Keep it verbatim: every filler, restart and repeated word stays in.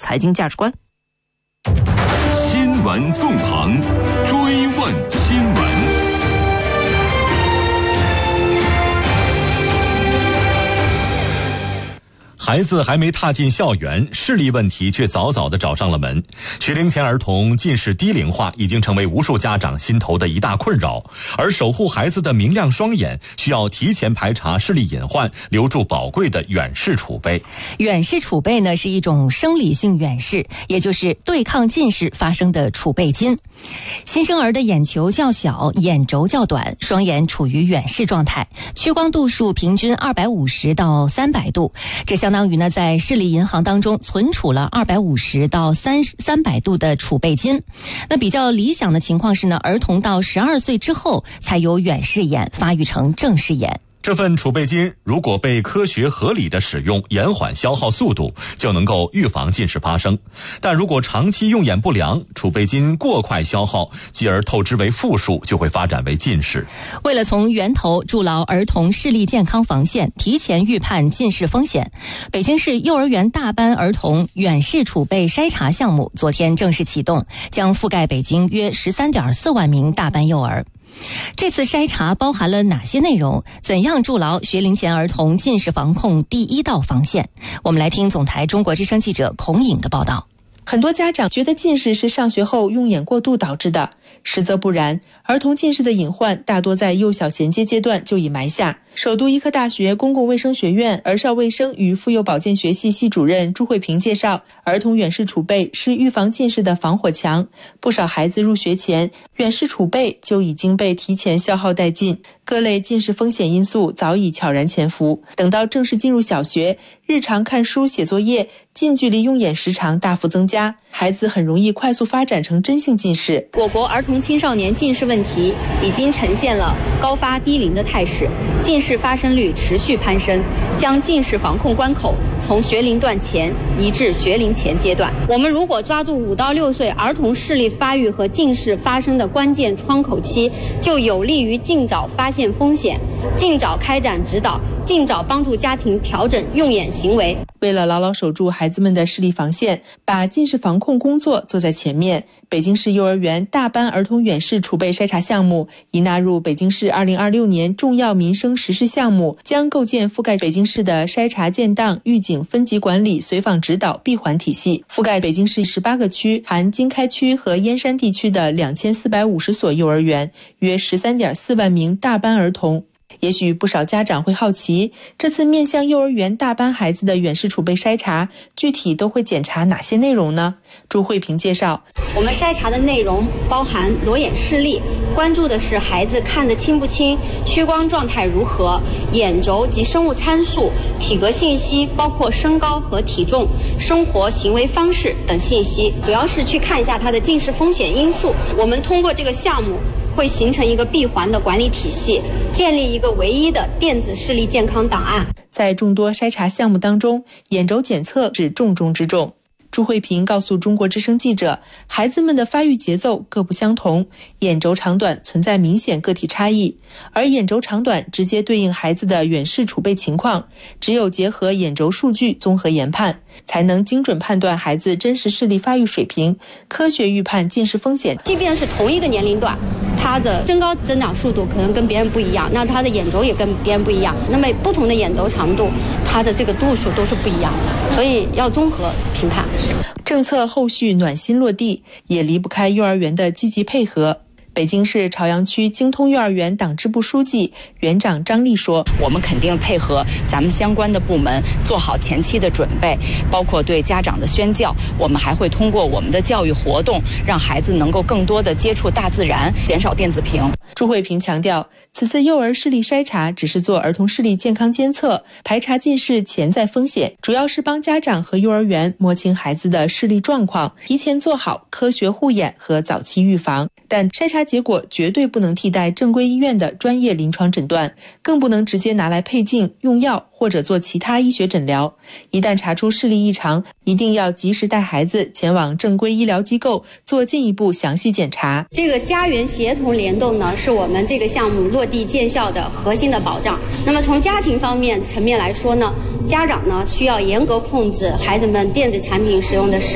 财经价值观。 新闻纵横，追问新闻。 孩子还没踏进校园，视力问题却早早地找上了门。学龄前儿童近视低龄化已经成为无数家长心头的一大困扰，而守护孩子的明亮双眼，需要提前排查视力隐患，留住宝贵的远视储备。 远视储备呢，是一种生理性远视，也就是对抗近视发生的储备金。新生儿的眼球较小，眼轴较短，双眼处于远视状态，屈光度数平均二百五十到三百度，这相当于呢在视力银行当中存储了二百五十到三百度的储备金。那比较理想的情况是呢，儿童到十二岁之后才由远视眼发育成正视眼。 这份储备金如果被科学合理的使用，延缓消耗速度，就能够预防近视发生。但如果长期用眼不良，储备金过快消耗，继而透支为负数，就会发展为近视。 为了从源头筑牢儿童视力健康防线，提前预判近视风险，北京市幼儿园大班儿童远视储备筛查项目昨天正式启动，将覆盖北京约 十三点四万名大班幼儿。这次筛查包含了哪些内容？怎样筑牢学龄前儿童近视防控第一道防线？我们来听总台中国之声记者孔颖的报道。 很多家长觉得近视是上学后用眼过度导致的，实则不然。儿童近视的隐患大多在幼小衔接阶段就已埋下。首都医科大学公共卫生学院儿少卫生与妇幼保健学系系主任朱慧萍介绍，儿童远视储备是预防近视的防火墙。不少孩子入学前，远视储备就已经被提前消耗殆尽，各类近视风险因素早已悄然潜伏。等到正式进入小学，日常看书写作业，近距离用眼时长大幅增加，孩子很容易快速发展成真性近视。 我国儿童青少年近视问题已经呈现了高发低龄的态势，近视发生率持续攀升，将近视防控关口从学龄段前移至学龄前阶段。我们如果抓住五到六岁儿童视力发育和近视发生的关键窗口期，就有利于尽早发现风险，尽早开展指导，尽早帮助家庭调整用眼行为。 为了牢牢守住孩子们的视力防线，把近视防控工作做在前面，北京市幼儿园大班儿童远视储备筛查项目已纳入北京市二零二六年重要民生实施项目，将构建覆盖北京市的筛查建档、预警、分级管理、随访指导闭环体系，覆盖北京市十八个区，含经开区和燕山地区的两千四百五十所幼儿园，约 十三点四万名大班儿童。也许不少家长会好奇，这次面向幼儿园大班孩子的远视储备筛查，具体都会检查哪些内容呢？朱慧萍介绍， 我们筛查的内容包含裸眼视力，关注的是孩子看得清不清，屈光状态如何，眼轴及生物参数、体格信息，包括身高和体重、生活行为方式等信息，主要是去看一下他的近视风险因素。我们通过这个项目会形成一个闭环的管理体系，建立一个唯一的电子视力健康档案。 在众多筛查项目当中，眼轴检测是重中之重。朱慧萍告诉中国之声记者，孩子们的发育节奏各不相同，眼轴长短存在明显个体差异，而眼轴长短直接对应孩子的远视储备情况，只有结合眼轴数据综合研判，才能精准判断孩子真实视力发育水平，科学预判近视风险。 即便是同一个年龄段，他的身高增长速度可能跟别人不一样，那他的眼轴也跟别人不一样，那么不同的眼轴长度，它的这个度数都是不一样的，所以要综合评判。 政策后续暖心落地，也离不开幼儿园的积极配合。北京市朝阳区京通幼儿园党支部书记、园长张丽说， 我们肯定配合咱们相关的部门做好前期的准备，包括对家长的宣教，我们还会通过我们的教育活动，让孩子能够更多的接触大自然，减少电子屏。 朱慧萍强调，此次幼儿视力筛查只是做儿童视力健康监测，排查近视潜在风险，主要是帮家长和幼儿园摸清孩子的视力状况，提前做好科学护眼和早期预防。但筛查结果绝对不能替代正规医院的专业临床诊断，更不能直接拿来配镜、用药或者做其他医学诊疗。一旦查出视力异常，一定要及时带孩子前往正规医疗机构做进一步详细检查。 这个家园协同联动呢，是我们这个项目落地见效的核心的保障。那么从家庭方面层面来说呢，家长呢需要严格控制孩子们电子产品使用的时